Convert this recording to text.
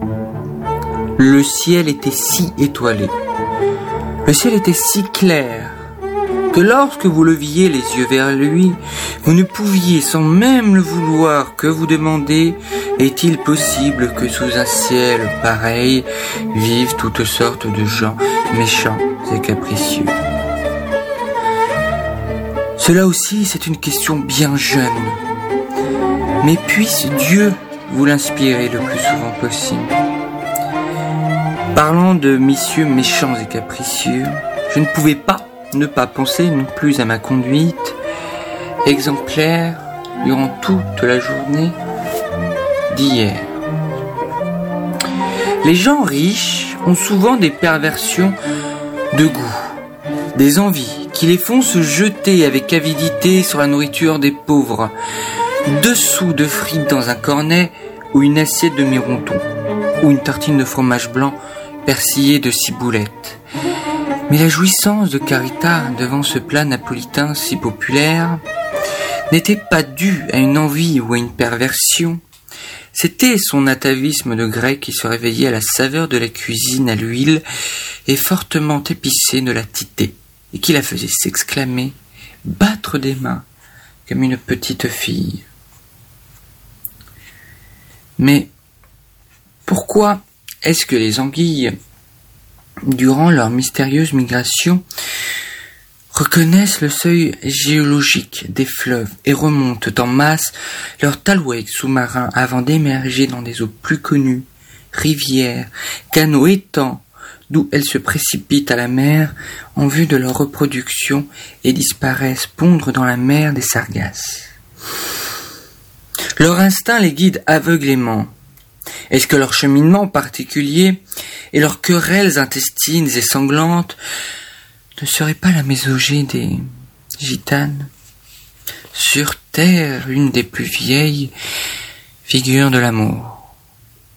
Le ciel était si étoilé, le ciel était si clair, que lorsque vous leviez les yeux vers lui, vous ne pouviez, sans même le vouloir, que vous demander: est-il possible que sous un ciel pareil vivent toutes sortes de gens méchants et capricieux? Cela aussi, c'est une question bien jeune. Mais puisse Dieu vous l'inspirer le plus souvent possible. Parlant de messieurs méchants et capricieux, je ne pouvais pas ne pas penser non plus à ma conduite, exemplaire durant toute la journée d'hier. Les gens riches ont souvent des perversions de goût, des envies qui les font se jeter avec avidité sur la nourriture des pauvres, 2 sous de frites dans un cornet ou une assiette de mironton, ou une tartine de fromage blanc persillée de ciboulettes. Mais la jouissance de Carita devant ce plat napolitain si populaire n'était pas due à une envie ou à une perversion. C'était son atavisme de grec qui se réveillait à la saveur de la cuisine à l'huile et fortement épicée de la titée, et qui la faisait s'exclamer, battre des mains comme une petite fille. Mais pourquoi est-ce que les anguilles, durant leur mystérieuse migration, reconnaissent le seuil géologique des fleuves et remontent en masse leurs talwegs sous-marins avant d'émerger dans des eaux plus connues, rivières, canaux, étangs, d'où elles se précipitent à la mer en vue de leur reproduction et disparaissent pondre dans la mer des sargasses? Leur instinct les guide aveuglément. Est-ce que leur cheminement particulier et leurs querelles intestines et sanglantes ne seraient pas la mésogée des gitanes? Sur terre, une des plus vieilles figures de l'amour.